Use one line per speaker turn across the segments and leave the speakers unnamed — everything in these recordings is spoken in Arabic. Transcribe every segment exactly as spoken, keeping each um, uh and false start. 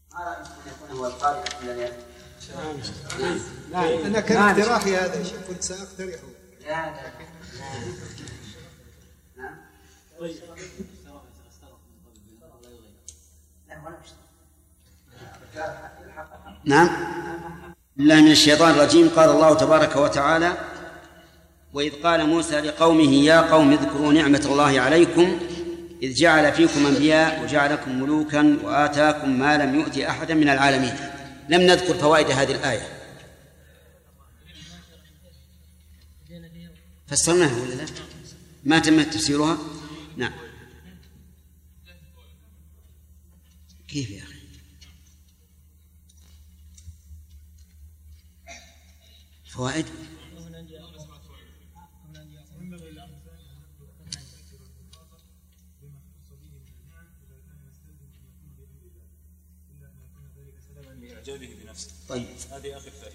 يكون هو القارئ الذي
نعم أنا كان اقتراحي هذا شيء كنت سأقترحه.
لا نعم
نعم. الله من الشيطان الرجيم. قال الله تبارك وتعالى: وإذ قال موسى لقومه يا قوم اذكروا نعمة الله عليكم إذ جعل فيكم أنبياء وجعلكم ملوكا وآتاكم ما لم يؤت أحدا من العالمين. لم نذكر فوائد هذه الآية، فسرناها ولا لا؟ ما تم تفسيرها. نعم. كيف يا أخي؟ فوائد طيب.
هذه آخر فائدة.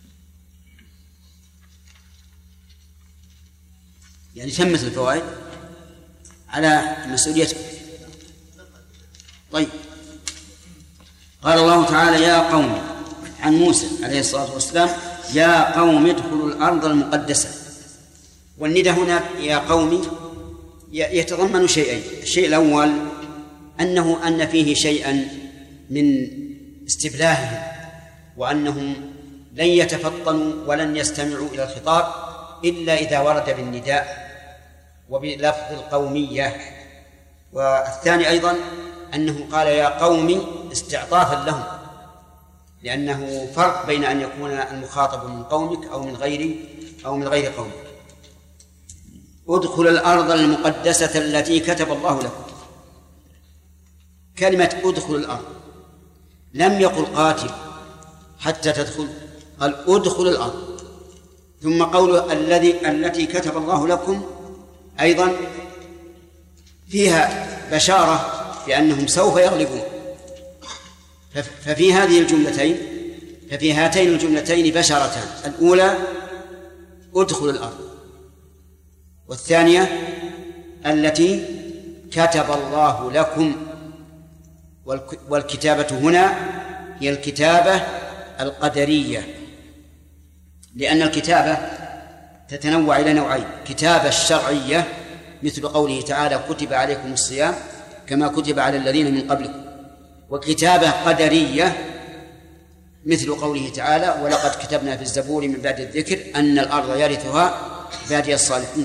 يعني تمت الفوائد على مسؤوليتكم. طيب. قال الله تعالى: يا قوم، عن موسى عليه الصلاة والسلام: يا قوم ادخلوا الأرض المقدسة. والندى هنا يا قوم يتضمن شيئين. الشيء الأول أنه أن فيه شيئا من استبلاههم، وأنهم لن يتفطنوا ولن يستمعوا إلى الخطاب إلا إذا ورد بالنداء وبلفظ القومية. والثاني أيضا أنه قال يا قوم استعطافا لهم، لأنه فرق بين أن يكون المخاطب من قومك أو من غير أو من غير قومك. ادخل الأرض المقدسة التي كتب الله لكم. كلمة ادخل الأرض لم يقل قاتل حتى تدخل، قال ادخل الأرض. ثم قوله الذي التي كتب الله لكم أيضا فيها بشارة بأنهم سوف يغلبون. ففي هذه الجملتين ففي هاتين الجملتين بشارتان: الأولى ادخل الأرض، والثانية التي كتب الله لكم. والكتابة هنا هي الكتابة القدرية، لأن الكتابة تتنوع إلى نوعين: كتابة الشرعية مثل قوله تعالى كتب عليكم الصيام كما كتب على الذين من قبلكم، وكتابة قدرية مثل قوله تعالى ولقد كتبنا في الزبور من بعد الذكر أن الأرض يرثها عبادي الصالحون.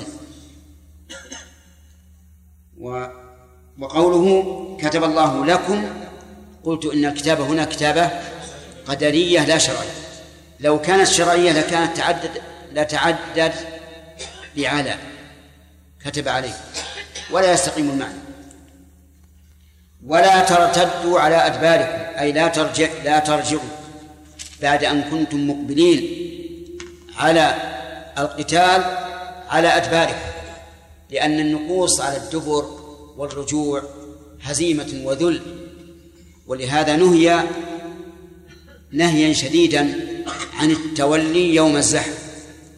وقوله كتب الله لكم قلت إن الكتابة هنا كتابة قدرية لا شرعية. لو كانت شرعية لكانت تعدد لا تعدد بعلى كتب عليه، ولا يستقيم المعنى. ولا ترتدوا على أدباركم، أي لا ترجع لا ترجعوا بعد أن كنتم مقبلين على القتال على أدباركم، لأن النقوص على الدبر والرجوع هزيمة وذل، ولهذا نهي نهيا شديدا عن التولي يوم الزحف،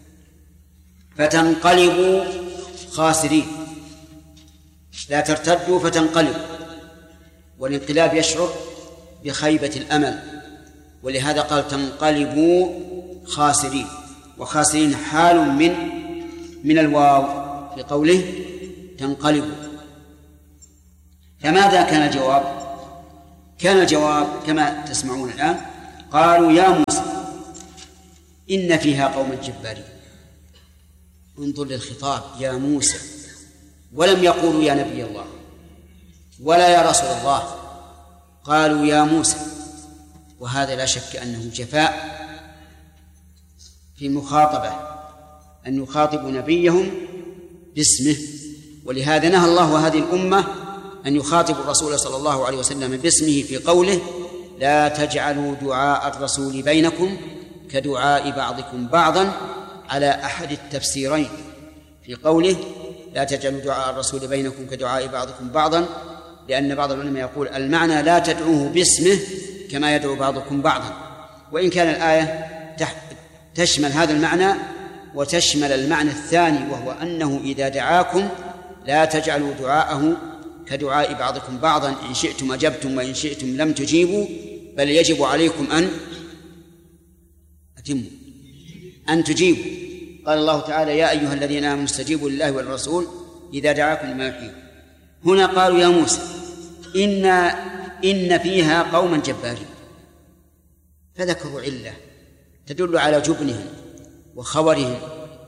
فتنقلبوا خاسرين. لا ترتدوا فتنقلبوا، والانقلاب يشعر بخيبة الأمل، ولهذا قال تنقلبوا خاسرين، وخاسرين حال من من الواو في قوله تنقلبوا. فماذا كان الجواب؟ كان الجواب كما تسمعون الآن: قالوا يا موسى إن فيها قوما جبارين. انظر للخطاب يا موسى، ولم يقولوا يا نبي الله ولا يا رسول الله، قالوا يا موسى. وهذا لا شك أنه جفاء في المخاطبة، أن يخاطبوا نبيهم باسمه. ولهذا نهى الله هذه الأمة أن يخاطب الرسول صلى الله عليه وسلم باسمه في قوله لا تجعلوا دعاء الرسول بينكم كدعاء بعضكم بعضا على أحد التفسيرين، في قوله لا تجعلوا دعاء الرسول بينكم كدعاء بعضكم بعضا، لأن بعض العلماء يقول المعنى لا تدعوه باسمه كما يدعو بعضكم بعضا، وإن كان الآية تشمل هذا المعنى وتشمل المعنى الثاني، وهو أنه إذا دعاكم لا تجعلوا دعاءه كدعاء بعضكم بعضا، إن شئتم أجبتم وإن شئتم لم تجيبوا بل يجب عليكم أن أتموا أن تجيبوا. قال الله تعالى يا أيها الذين آمنوا استجيبوا لله والرسول إذا دعاكم لما يحييكم. هنا قالوا يا موسى إن إن فيها قوما جبارين، فذكروا علة تدل على جبنهم وخورهم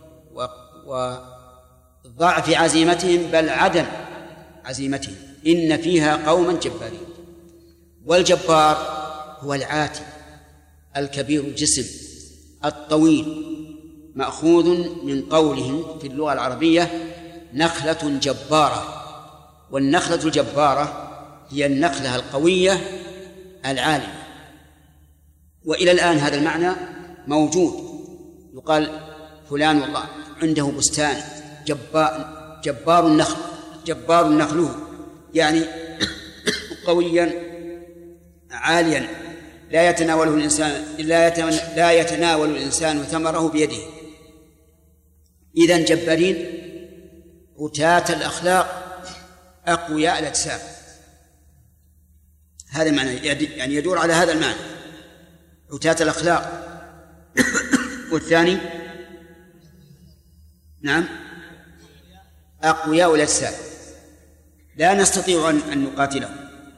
وضعف عزيمتهم بل عدم عزيمتهم. إن فيها قوما جبارين، والجبار هو العاتي الكبير الجسم الطويل، مأخوذ من قولهم في اللغة العربية نخلة جبارة، والنخلة الجبارة هي النخلة القوية العالية. وإلى الآن هذا المعنى موجود، يقال فلان والله عنده بستان جبار, جبار النخل جبار نخله، يعني قويا عاليا لا يتناوله الإنسان لا يتناول الإنسان ثمره بيده. إذن جبارين عتاة الأخلاق أقوياء الأجسام، هذا المعنى، يعني يدور على هذا المعنى عتاة الأخلاق. والثاني نعم أقوياء الأجسام لا نستطيع أن نقاتلهم،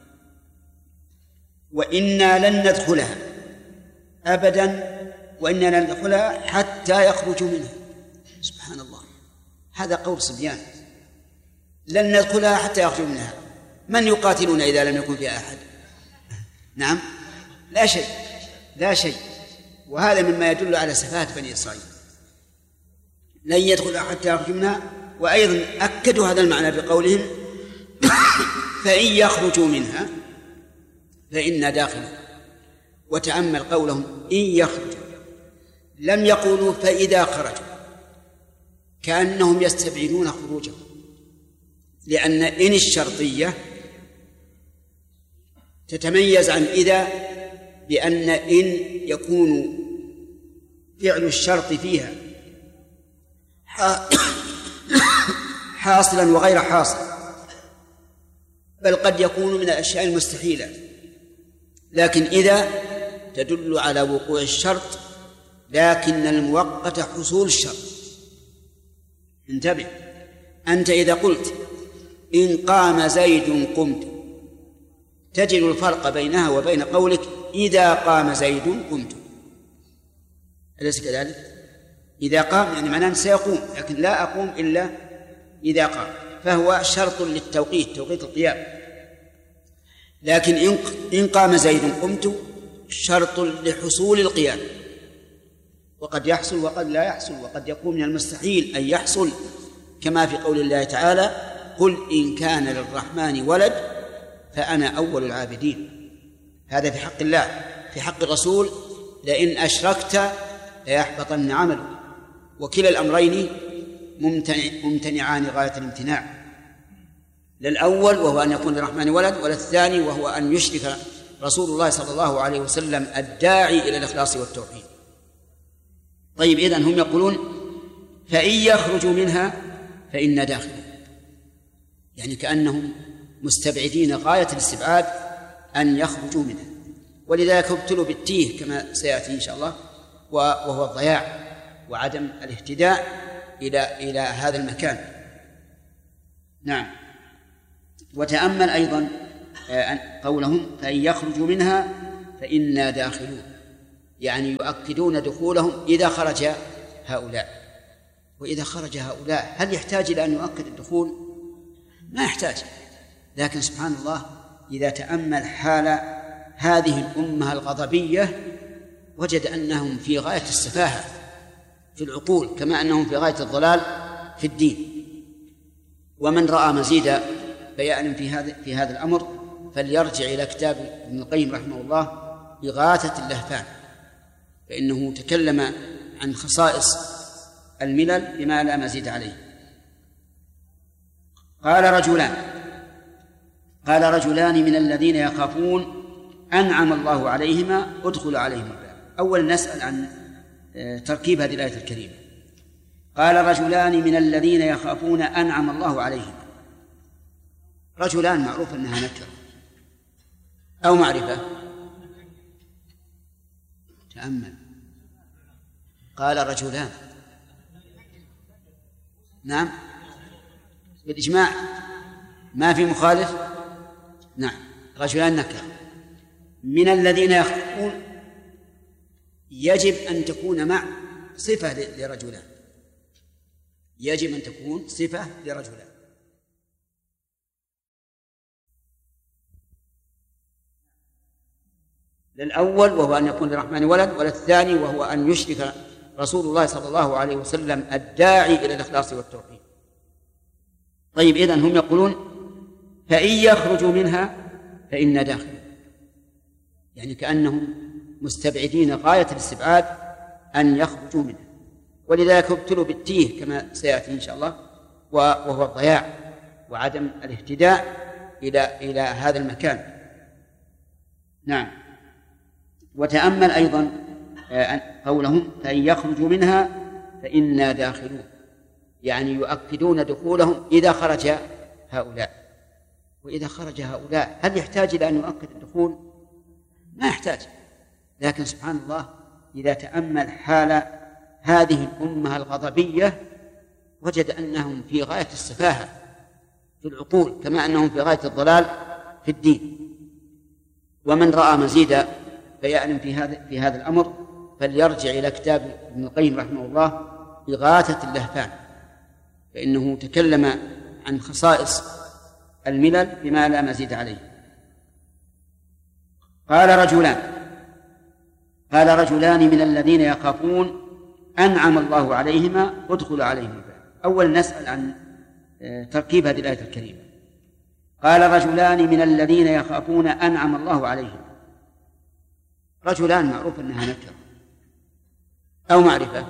وإنا لن ندخلها أبدا، وإنا لن ندخلها حتى يخرجوا منها. سبحان الله، هذا قول صبيان، لن ندخلها حتى يخرجوا منها. من يقاتلون إذا لم يكن فيها أحد؟ نعم لا شيء لا شيء. وهذا مما يدل على سفاهة بني إسرائيل، لن يدخلها حتى يخرجوا منها. وأيضا أكدوا هذا المعنى بقولهم فإن يخرجوا منها فإنا داخلون. وتأمل قولهم إن يخرجوا، لم يقولوا فإذا خرجوا، كأنهم يستبعدون خروجهم، لأن إن الشرطية تتميز عن إذا بأن إن يكون فعل الشرط فيها حاصلا وغير حاصل، بل قد يكون من الأشياء المستحيلة. لكن إذا تدل على وقوع الشرط، لكن المؤقت حصول الشرط. انتبه، أنت إذا قلت إن قام زيد قمت، تجد الفرق بينها وبين قولك إذا قام زيد قمت، أليس كذلك؟ إذا قام يعني معناه سيقوم، لكن لا أقوم إلا إذا قام، فهو شرط للتوقيت، توقيت القيام. لكن إن قام زيد قمت شرط لحصول القيام، وقد يحصل وقد لا يحصل، وقد يكون من المستحيل أن يحصل، كما في قول الله تعالى قل إن كان للرحمن ولد فأنا أول العابدين. هذا في حق الله. في حق الرسول لئن أشركت ليحبطن عمله. وكلا الأمرين ممتنع ممتنعان غاية الامتناع، للأول وهو أن يكون للرحمن ولد، وللثاني وهو أن يشرك رسول الله صلى الله عليه وسلم الداعي إلى الإخلاص والتوحيد. طيب، إذن هم يقولون فإن يخرجوا منها فإنا داخلون، يعني كأنهم مستبعدين غاية الاستبعاد أن يخرجوا منها. ولذلك ابتلوا بالتيه كما سيأتي إن شاء الله، وهو الضياع وعدم الاهتداء إلى إلى هذا المكان. نعم. وتأمل أيضا قولهم فإن يخرجوا منها فإنا داخلون، يعني يؤكدون دخولهم إذا خرج هؤلاء. وإذا خرج هؤلاء هل يحتاج إلى أن يؤكد الدخول؟ ما يحتاج. لكن سبحان الله، إذا تأمل حال هذه الأمة الغضبية وجد أنهم في غاية السفاهة في العقول، كما أنهم في غاية الضلال في الدين. ومن رأى مزيد بيان في هذا في هذا الأمر فليرجع إلى كتاب ابن القيم رحمه الله إغاثة اللهفان، فإنه تكلم عن خصائص الملل بما لا مزيد عليه. قال رجلان قال رجلان من الذين يخافون أنعم الله عليهما ادخل عليهم الباب. أولا نسأل عن تركيب هذه الآية الكريمة. قال رجلان من الذين يخافون أنعم الله عليهما. رجلان معروف أنها نكرة أو معرفة تأمل. قال رجلان. نعم بالإجماع ما في مخالف. نعم رجلان نكرة. من الذين يخافون يجب أن تكون مع صفة لرجلان، يجب أن تكون صفة لرجلان. للأول وهو أن يكون للرحمن ولد، وللثاني وهو أن يشرك رسول الله صلى الله عليه وسلم الداعي إلى الإخلاص والتوحيد. طيب إذن هم يقولون فإن يخرجوا منها فإن داخل، يعني كأنهم مستبعدين غاية الاستبعاد أن يخرجوا منها، ولذلك ابتلوا بالتيه كما سيأتي إن شاء الله، وهو الضياع وعدم الاهتداء إلى إلى هذا المكان. نعم. وتأمل أيضا قولهم فإن يخرجوا منها فإنا داخلون، يعني يؤكدون دخولهم إذا خرج هؤلاء. وإذا خرج هؤلاء هل يحتاج إلى أن يؤكد الدخول؟ ما يحتاج. لكن سبحان الله إذا تأمل حال هذه الأمة الغضبية وجد أنهم في غاية السفاهة في العقول كما أنهم في غاية الضلال في الدين. ومن رأى مزيد بيان في هذا في هذا الأمر فليرجع إلى كتاب ابن القيم رحمه الله إغاثة اللهفان، فإنه تكلم عن خصائص الملل بما لا مزيد عليه. قال رجلان قال رجلان من الذين يخافون أنعم الله عليهما ادخلوا عليهم الباب. أولا نسأل عن تركيب هذه الآية الكريمة. قال رجلان من الذين يخافون أنعم الله عليهم. رجلان معروف أنها نكرة أو معرفة.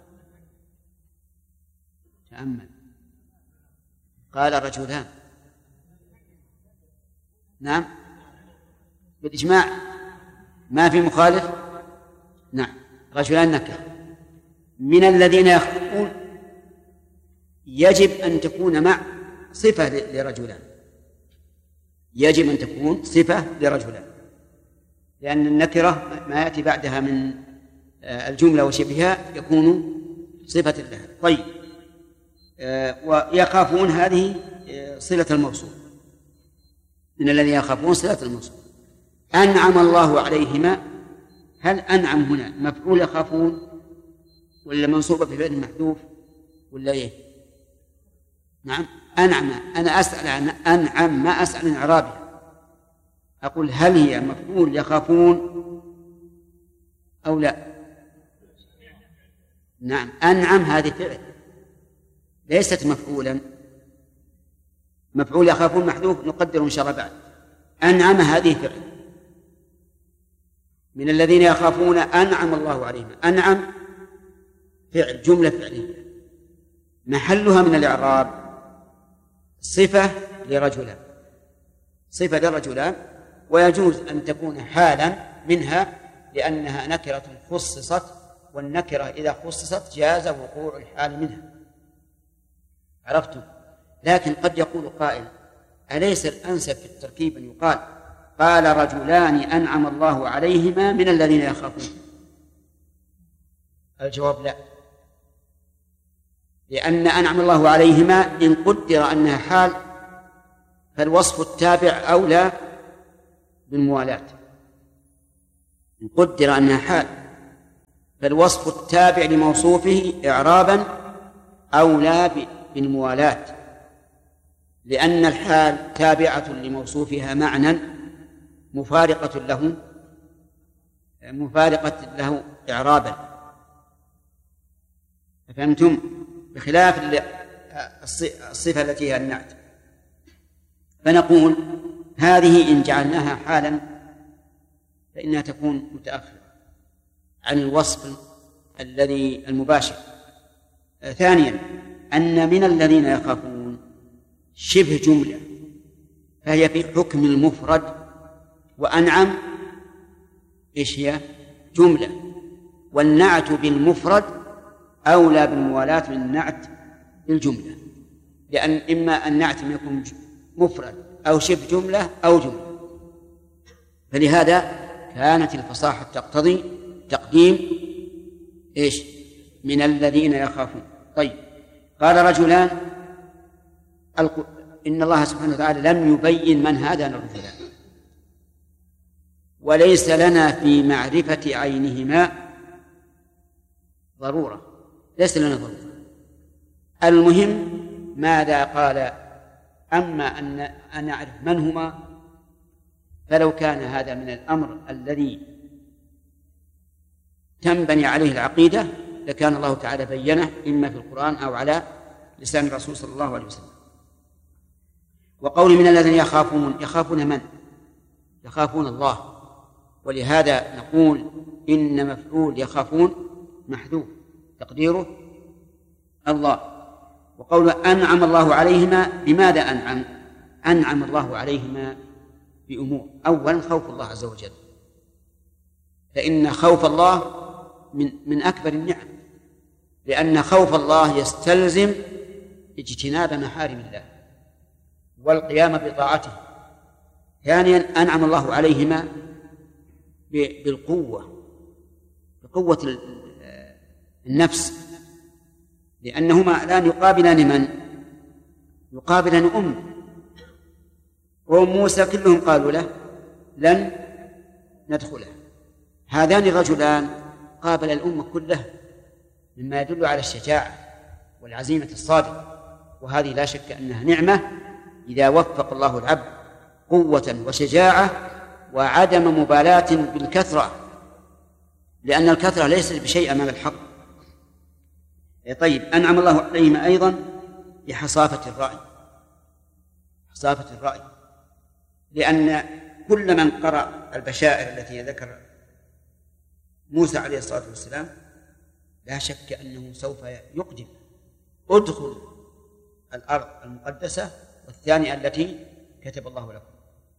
تأمل. قال رجلان. نعم بالإجماع ما في مخالف. نعم رجلان نكرة. من الذين يخافون يجب أن تكون مع صفة لرجلان، يجب أن تكون صفة لرجلان، لأن النكرة ما يأتي بعدها من الجملة وشبهها يكون صفة لها. طيب ويخافون هذه صلة الموصول، من الذين يخافون صلة الموصول. أنعم الله عليهما، هل أنعم هنا مفعول يخافون ولا منصوبة بفعل محذوف ولا إيه؟ نعم أنعم. أنا أسأل عن أنعم ما أسأل عن إعرابها. أقول هل هي مفعول يخافون أو لا؟ نعم أنعم هذه فعل ليست مفعولا. مفعول يخافون محذوف نقدر إن شاء الله بعد. أنعم هذه فعل. من الذين يخافون أنعم الله عليهم. أنعم فعل جملة فعلية محلها من الإعراب صفة لرجلان، صفة لرجلان، ويجوز أن تكون حالا منها لأنها نكرة خصصت، والنكرة إذا خصصت جاز وقوع الحال منها. عرفتم؟ لكن قد يقول قائل أليس الأنسب في التركيب أن يقال قال رجلان أنعم الله عليهما من الذين يخافون؟ الجواب لا، لأن أنعم الله عليهما إن قدر أنها حال فالوصف التابع أولى بالموالاة. إن قدر أنها حال فالوصف التابع لموصوفه إعرابا أولى بالموالاة، لأن الحال تابعة لموصوفها معنى مفارقة له مفارقة له إعرابا. فهمتم؟ بخلاف الصفة التي هي النعت. فنقول هذه إن جعلناها حالا فإنها تكون متأخرة عن الوصف الذي المباشر. ثانيا أن من الذين يخافون شبه جملة، فهي في حكم المفرد، وأنعم إيش هي؟ جملة، والنعت بالمفرد أولى بالموالاة من النعت بالجملة، لأن إما النعت يكون مفرد أو شبه جملة أو جملة. فلهذا كانت الفصاحة تقتضي التقديم إيش من الذين يخافون. طيب قال رجلان إن الله سبحانه وتعالى لم يبين من هذان الرجلان، وليس لنا في معرفة عينهما ضرورة، ليس لنا ضرورة. المهم ماذا قال؟ أما أن أن نعرف من هما، فلو كان هذا من الأمر الذي تنبني عليه العقيدة لكان الله تعالى بينه إما في القرآن أو على لسان الرسول صلى الله عليه وسلم. وقول من الذين يخافون، يخافون من؟ يخافون الله، ولهذا نقول إن مفعول يخافون محذوف تقديره الله. وقول أنعم الله عليهما، بماذا أنعم؟ أنعم الله عليهما بأمور. أولا خوف الله عز وجل، فإن خوف الله من من أكبر النعم، لأن خوف الله يستلزم اجتناب محارم الله والقيام بطاعته. ثانيا أنعم الله عليهما بالقوة، بقوة النفس، لأنهما الآن يقابلان من؟ يقابلان أم وأم موسى، كلهم قالوا له لن ندخله. هذان الرجلان قابل الأمة كلها، مما يدل على الشجاعة والعزيمة الصادقة، وهذه لا شك أنها نعمة إذا وفق الله العبد قوة وشجاعة وعدم مبالاة بالكثرة، لأن الكثرة ليست بشيء أمام الحق. طيب أنعم الله عليهم أيضا بحصافة الرأي، حصافة الرأي، لأن كل من قرأ البشائر التي ذكر موسى عليه الصلاة والسلام لا شك أنه سوف يقدم ادخل الأرض المقدسة والثانية التي كتب الله لكم.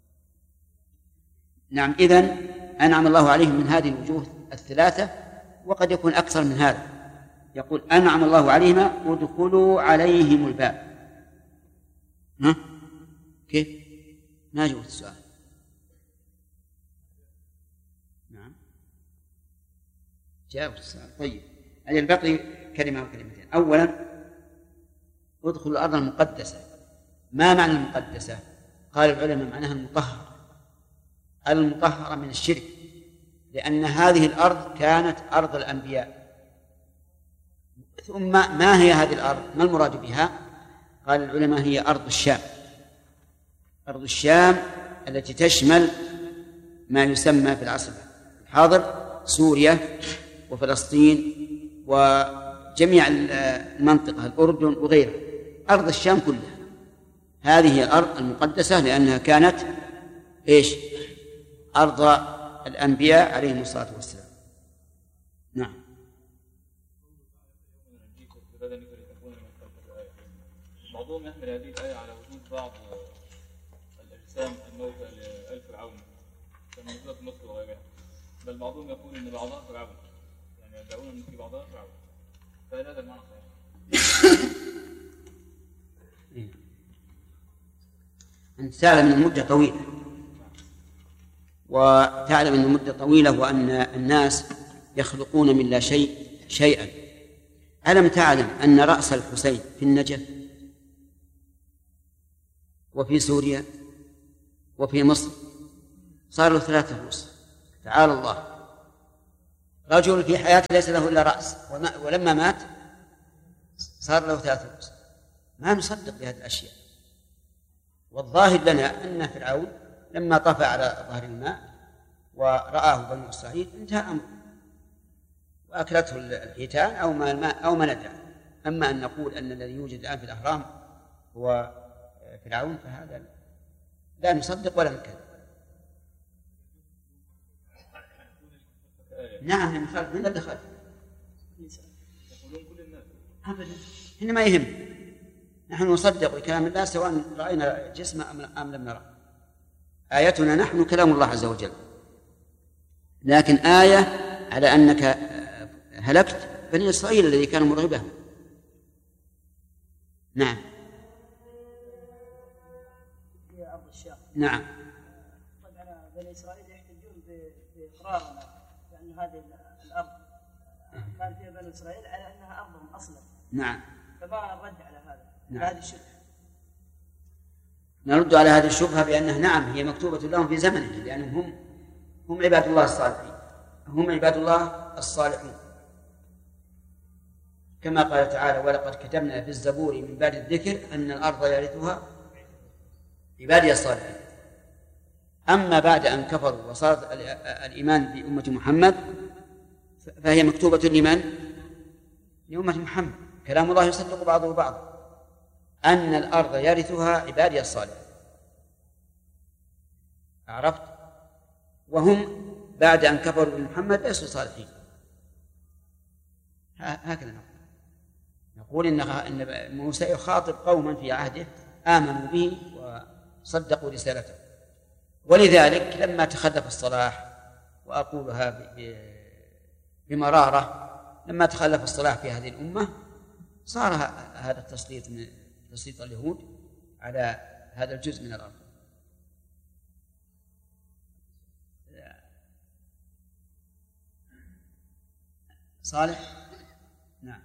نعم، إذن أنعم الله عليهم من هذه الوجوه الثلاثة، وقد يكون أكثر من هذا. يقول أنعم الله عليهما ادخلوا عليهم الباب. ها؟ كيف؟ ما جاوبت السؤال. نعم جاوبت السؤال. طيب هذه البقي كلمة أو كلمتين. أولا ادخلوا الأرض المقدسة. ما معنى المقدسة؟ قال العلماء معناها المطهر، المطهرة من الشرك، لأن هذه الأرض كانت أرض الأنبياء. ثم ما هي هذه الأرض؟ ما المراد بها؟ قال العلماء هي أرض الشام، أرض الشام التي تشمل ما يسمى في العصر الحاضر سوريا وفلسطين وجميع المنطقة، الأردن وغيرها، أرض الشام كلها. هذه هي الأرض المقدسة لأنها كانت إيش؟ أرض الأنبياء عليهم الصلاة والسلام. نعم.
بعضهم يحمل هذه الآية على وجود بعض الأجسام الموتى لآل فرعون كالموجودة في مصر وغيرها، بل بعضهم يقول إن بعضها فرعون، يعني يدعون أن في بعضها فرعون، فهل هذا المعنى صحيح؟
أنت تعلم أن المدة طويلة، وتعلم أن المدة طويلة وأن الناس يخلقون من لا شيء شيئا. ألم تعلم أن رأس الحسين في النجف وفي سوريا وفي مصر صار له ثلاثة رؤوس؟ تعالى الله. رجل في حياته ليس له إلا رأس، ولما مات صار له ثلاثة رؤوس. ما نصدق بهذه الأشياء. والظاهر لنا أن فرعون لما طفى على ظهر الماء ورآه بنو إسرائيل انتهى أمره وأكلته الحيتان أو ما الماء أو ما ندع. أما أن نقول أن الذي يوجد الآن في الأهرام هو فرعون فهذا لا نصدق ولا نكذب. نعم من خلف، من الدخل أبدا، هنا ما يهم. نحن نصدق بكلام الله سواء رأينا جسمه أم لم نرى. آيتنا نحن كلام الله عز وجل، لكن آية على أنك هلكت بني إسرائيل الذي كان مرعبهم. نعم
هي أرض الشام.
نعم.
طبعا بني إسرائيل يحتجون بإقرارنا لأن هذه الأرض كان فيها بني إسرائيل على أنها أرضهم أصلا.
نعم.
فما الرد على هذا؟
نعم.
هذه الشبهة.
نرد على هذه الشبهة بأنها نعم هي مكتوبة لهم في زمنه، لأنهم هم هم عباد الله الصالحين، هم عباد الله الصالحون، كما قال تعالى: ولقد كتبنا في الزبور من بعد الذكر أن الأرض يرثها عبادي الصالحين. أما بعد أن كفروا وصارت الإيمان بأمة محمد فهي مكتوبة لمن؟ لأمة محمد، كلام الله يصدق بعضه بعضا، أن الأرض يرثها عبادي الصالحين. عرفت؟ وهم بعد أن كفروا بمحمد ليسوا صالحين. هكذا نقول نقول إن موسى يخاطب قوما في عهده آمنوا به وصدقوا رسالته، ولذلك لما تخلف الصلاح، وأقولها بمرارة، لما تخلف الصلاح في هذه الأمة صار هذا التسليط من تسليط اليهود على هذا الجزء من الأرض. صالح. نعم.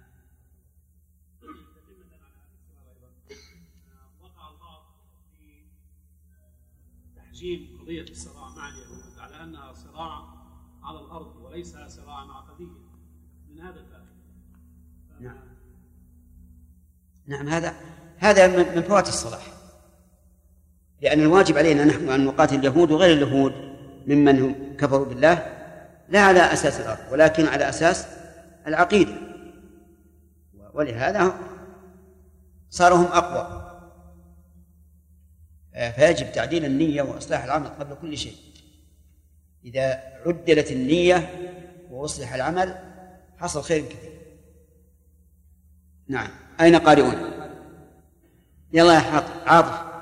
وقع البعض في تحجيم قضية الصراع مع اليهود على أنها صراع على الأرض وليس صراعا عقديا من هذا الباب.
نعم. نعم هذا هذا من فوات الصلاح، لأن الواجب علينا نحن أن نقاتل اليهود وغير اليهود ممن هم كفروا بالله لا على أساس الأرض ولكن على أساس العقيدة، ولهذا صاروا هم أقوى. فيجب تعديل النية وإصلاح العمل قبل كل شيء. إذا عدلت النية وأصلح العمل حصل خير كثير. نعم. أين قارئون؟ يلا يا عاطف.